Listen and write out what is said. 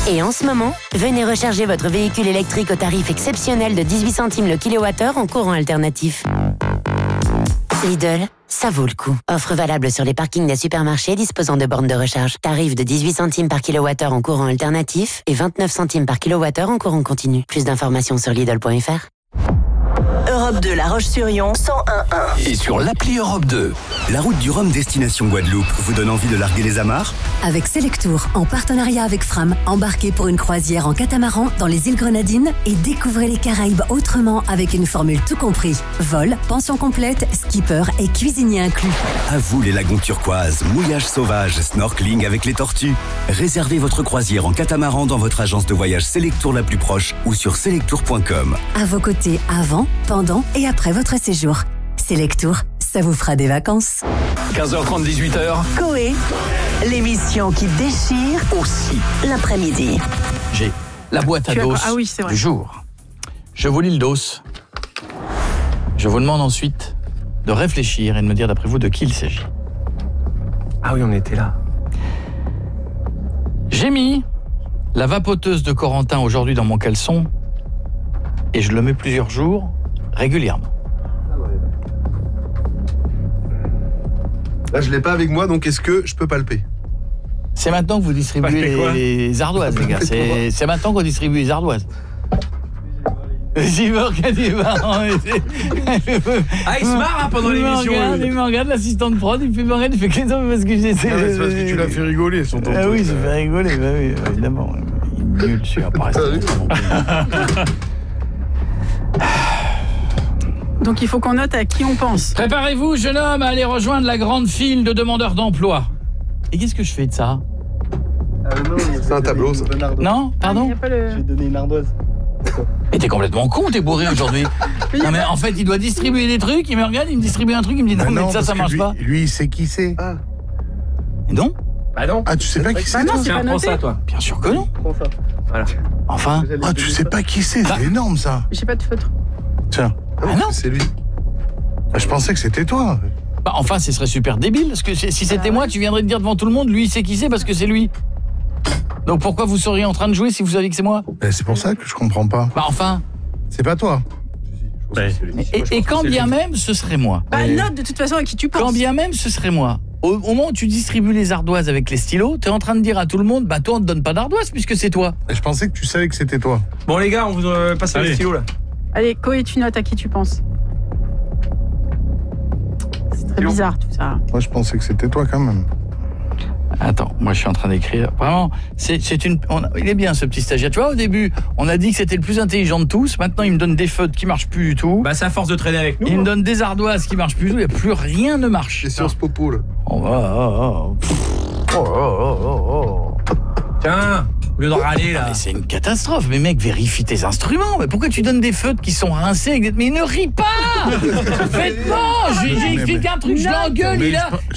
Et en ce moment, venez recharger votre véhicule électrique au tarif exceptionnel de 18 centimes le kilowattheure en courant alternatif. Lidl, ça vaut le coup. Offre valable sur les parkings des supermarchés disposant de bornes de recharge. Tarif de 18 centimes par kilowattheure en courant alternatif et 29 centimes par kilowattheure en courant continu. Plus d'informations sur Lidl.fr. Europe 2, La Roche-sur-Yon, 101.1. Et sur l'appli Europe 2. La route du Rhum destination Guadeloupe vous donne envie de larguer les amarres ? Avec Selectour, en partenariat avec Fram, embarquez pour une croisière en catamaran dans les îles Grenadines et découvrez les Caraïbes autrement avec une formule tout compris. Vol, pension complète, skipper et cuisinier inclus. À vous les lagons turquoises, mouillage sauvage, snorkeling avec les tortues. Réservez votre croisière en catamaran dans votre agence de voyage Selectour la plus proche ou sur selectour.com. À vos côtés avant, pendant et après votre séjour. Selectour, ça vous fera des vacances. 15h30, 18h. Coé, l'émission qui déchire Aussi. l'après-midi. J'ai la boîte à dos du jour. Je vous lis le dos. Je vous demande ensuite de réfléchir et de me dire d'après vous de qui il s'agit. Ah oui, on était là. J'ai mis la vapoteuse de Corentin aujourd'hui dans mon caleçon et je le mets plusieurs jours régulièrement. Là, je l'ai pas avec moi, donc est-ce que je peux palper ? C'est maintenant que vous distribuez les ardoises, les gars. C'est maintenant qu'on distribue les ardoises. J'y regarde, il se marre pendant l'émission. Il me regarde, l'assistant de prod, il fait que les hommes parce que j'essaie. C'est parce que tu l'as fait rigoler, son tonton. Ah oui, j'ai fait rigoler, bah oui, évidemment. Il est nul, celui-là, pas rester. Donc il faut qu'on note à qui on pense. Préparez-vous, jeune homme, à aller rejoindre la grande file de demandeurs d'emploi. Et qu'est-ce que je fais de ça ? C'est un tableau, ça. Non, pardon ? J'ai donné une ardoise. Mais t'es complètement con, t'es bourré aujourd'hui. Non mais en fait, il doit distribuer des trucs, il me regarde, il me distribue un truc, il me dit non mais ça marche pas. Lui, il sait qui c'est. Et non ? Bah non. Ah, tu sais pas qui c'est, toi ? Tiens, prends ça, toi. Bien sûr que non. Prends ça. Voilà. Enfin. Ah, tu sais pas qui c'est, c'est énorme, ça. J'ai pas de feutre. Tiens. Ah non. C'est lui. Ah, je pensais que c'était toi. Bah enfin, ce serait super débile, parce que si c'était moi, tu viendrais de dire devant tout le monde, lui, il sait qui c'est parce que c'est lui. Donc pourquoi vous seriez en train de jouer si vous saviez que c'est moi ? C'est pour ça que je comprends pas. Bah enfin. C'est pas toi. Et quand bien même, ce serait moi. Bah note de toute façon à qui tu penses. Quand bien même, ce serait moi. Au moment où tu distribues les ardoises avec les stylos, t'es en train de dire à tout le monde, bah toi on te donne pas d'ardoise puisque c'est toi. Je pensais que tu savais que c'était toi. Bon les gars, on vous passe le stylo là. Allez, Coé, tu notes à qui tu penses. C'est très bizarre tout ça. Moi je pensais que c'était toi quand même. Attends, moi je suis en train d'écrire. Vraiment, il est bien ce petit stagiaire. Tu vois, au début, on a dit que c'était le plus intelligent de tous. Maintenant, il me donne des feutres qui marchent plus du tout. Bah c'est à force de traîner avec nous. Il me donne des ardoises qui marchent plus du tout. Il n'y a plus rien ne marche. C'est sur ce popo là. Tiens, au lieu de râler là. Mais c'est une catastrophe. Mais mec, vérifie tes instruments. Mais pourquoi tu donnes des feutres qui sont rincés ? Mais ne ris pas. Faites pas. J'ai expliqué un truc, je l'engueule, il a...